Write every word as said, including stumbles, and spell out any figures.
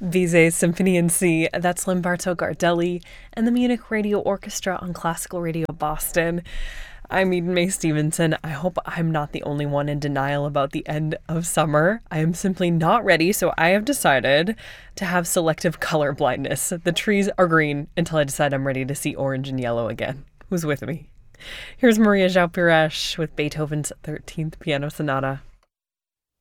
Bizet Symphony in C, that's Lamberto Gardelli, and the Munich Radio Orchestra on Classical Radio Boston. I'm Eden Mae Stevenson. I hope I'm not the only one in denial about the end of summer. I am simply not ready, so I have decided to have selective color blindness. The trees are green until I decide I'm ready to see orange and yellow again. Who's with me? Here's Maria João Pires with Beethoven's thirteenth Piano Sonata.